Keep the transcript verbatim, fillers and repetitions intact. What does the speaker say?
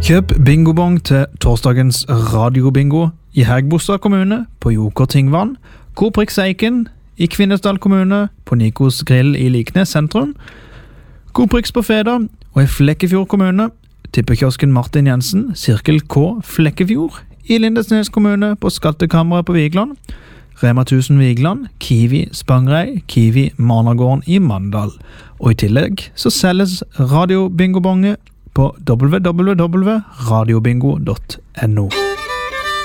Kjøp bingobong til torsdagens radiobingo i Hægebostad kommune på Joker Tingvann, Coop Rix Eiken i Kvinesdal kommune på Nikos Grill i Liknes sentrum, Coop Rix på Feda og i Flekkefjord kommune, tippekiosken Martin Jensen, Sirkel K Flekkefjord i Lindesnes kommune på Skattekammeret på Vigland, Rema tusen Vigland, Kiwi Spangrei, Kiwi Managården i Mandal. Og i tillegg så selges radiobingobonge på w w w punktum radiobingo punktum no.